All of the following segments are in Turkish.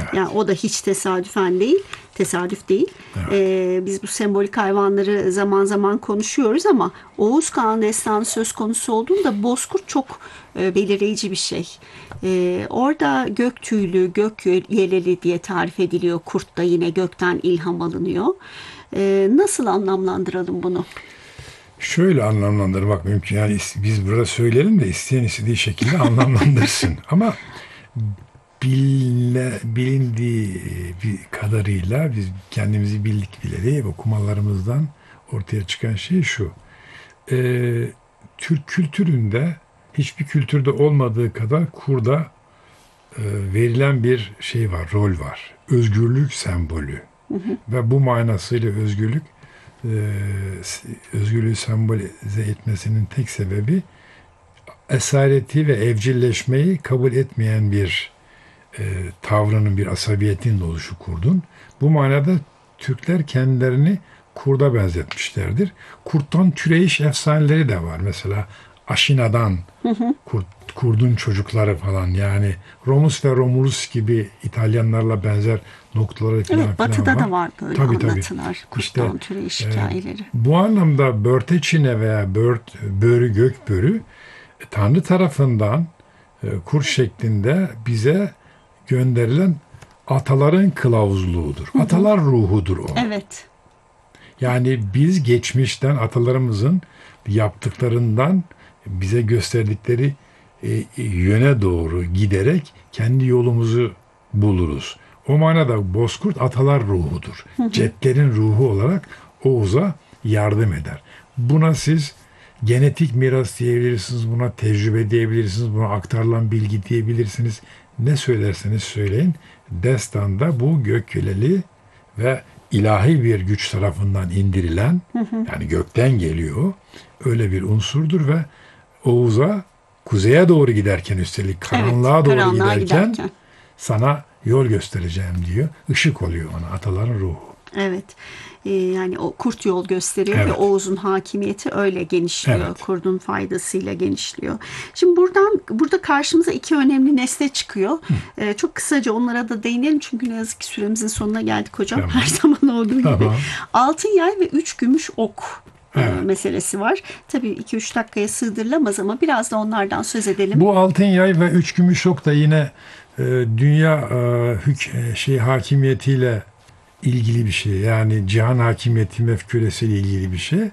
Yani o da hiç tesadüfen değil, tesadüf değil. Biz bu sembolik hayvanları zaman zaman konuşuyoruz ama Oğuz Kağan Destanı söz konusu olduğunda bozkurt çok belirleyici bir şey. Orada gök tüylü, gök yeleli diye tarif ediliyor. Kurt da yine gökten ilham alınıyor. Nasıl anlamlandıralım bunu? Şöyle anlamlandırmak mümkün. Yani biz burada söyleyelim de isteyen istediği şekilde anlamlandırsın. Ama bilindiği bir kadarıyla biz kendimizi bildik bileli okumalarımızdan ortaya çıkan şey şu. Türk kültüründe hiçbir kültürde olmadığı kadar kurda verilen bir şey var, rol var. Özgürlük sembolü. Ve bu manasıyla özgürlüğü sembolize etmesinin tek sebebi esareti ve evcilleşmeyi kabul etmeyen bir tavrının, bir asabiyetin oluşu kurdun. Bu manada Türkler kendilerini kurda benzetmişlerdir. Kurttan türeyiş efsaneleri de var. Mesela Aşina'dan kurdun çocukları falan, yani Romulus ve Romulus gibi İtalyanlarla benzer noktaları falan Evet, Batı'da var. da var böyle anlatılar. Kurttan türeyiş hikayeleri. Bu anlamda börteçine veya börü, gökbörü Tanrı tarafından kurt şeklinde bize gönderilen ataların kılavuzluğudur. Atalar ruhudur o. Evet. Yani biz geçmişten atalarımızın yaptıklarından bize gösterdikleri yöne doğru giderek kendi yolumuzu buluruz. O manada bozkurt atalar ruhudur. Cetlerin ruhu olarak Oğuz'a yardım eder. Buna siz genetik miras diyebilirsiniz, buna tecrübe diyebilirsiniz, buna aktarılan bilgi diyebilirsiniz. Ne söylerseniz söyleyin, destanda bu gökyeleli ve ilahi bir güç tarafından indirilen, yani gökten geliyor, öyle bir unsurdur ve Oğuz'a kuzeye doğru giderken, üstelik karanlığa doğru giderken sana yol göstereceğim diyor. Işık oluyor ona, ataların ruhu. Evet. Yani o kurt yol gösteriyor ve Oğuz'un hakimiyeti öyle genişliyor. Evet. Kurdun faydasıyla genişliyor. Şimdi burada karşımıza iki önemli nesne çıkıyor. Çok kısaca onlara da değinelim çünkü ne yazık ki süremizin sonuna geldik hocam. Tamam. Her zaman olduğu gibi. Tamam. Altın yay ve 3 gümüş ok meselesi var. Tabii 2-3 dakikaya sığdırılamaz ama biraz da onlardan söz edelim. Bu altın yay ve 3 gümüş ok da yine dünya hakimiyetiyle ilgili bir şey. Yani cihan hakimiyeti mefküresiyle ilgili bir şey.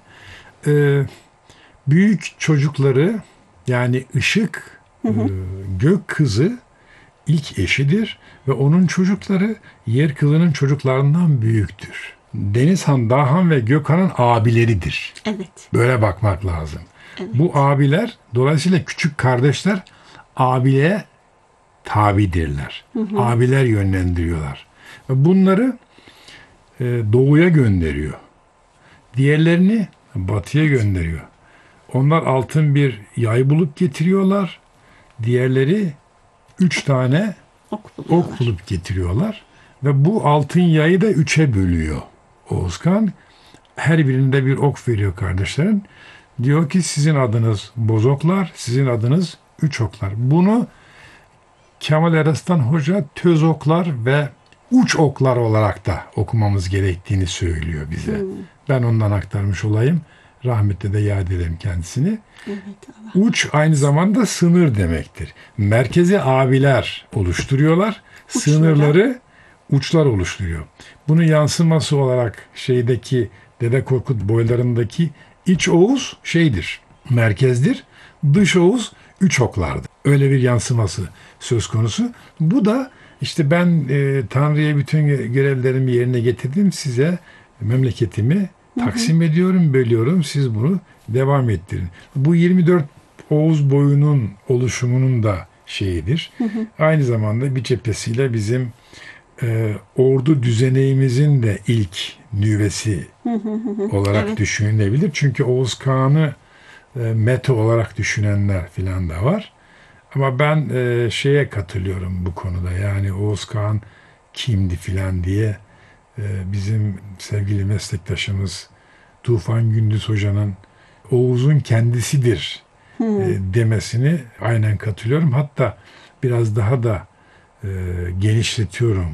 Büyük çocukları, yani ışık, gök kızı ilk eşidir ve onun çocukları yer kızının çocuklarından büyüktür. Denizhan, Dahan ve Gökhan'ın abileridir. Evet. Böyle bakmak lazım. Evet. Bu abiler, dolayısıyla küçük kardeşler abiye tabidirler. Abiler yönlendiriyorlar. Ve bunları doğuya gönderiyor. Diğerlerini batıya gönderiyor. Onlar altın bir yay bulup getiriyorlar. Diğerleri 3 tane ok bulup getiriyorlar. Ve bu altın yayı da 3'e bölüyor Oğuz Kağan. Her birinde bir ok veriyor kardeşlerin. Diyor ki sizin adınız bozoklar, sizin adınız 3 oklar. Bunu Kemal Eraslan Hoca töz oklar ve uç oklar olarak da okumamız gerektiğini söylüyor bize. Ben ondan aktarmış olayım. Rahmetle de yad ederim kendisini. Evet, uç aynı zamanda sınır demektir. Merkezi abiler oluşturuyorlar. Sınırları uçlar oluşturuyor. Bunun yansıması olarak şeydeki Dede Korkut boylarındaki iç Oğuz merkezdir. Dış Oğuz 3 oklardır. Öyle bir yansıması söz konusu. Bu da işte ben Tanrı'ya bütün görevlerimi yerine getirdim, size memleketimi taksim ediyorum, bölüyorum, siz bunu devam ettirin. Bu 24 Oğuz boyunun oluşumunun da şeyidir. Aynı zamanda bir cephesiyle bizim ordu düzeneğimizin de ilk nüvesi olarak düşünülebilir. Çünkü Oğuz Kağan'ı meta olarak düşünenler filan da var. Ama ben şeye katılıyorum bu konuda. Yani Oğuz Kağan kimdi filan diye bizim sevgili meslektaşımız Tufan Gündüz Hoca'nın Oğuz'un kendisidir demesini aynen katılıyorum. Hatta biraz daha da genişletiyorum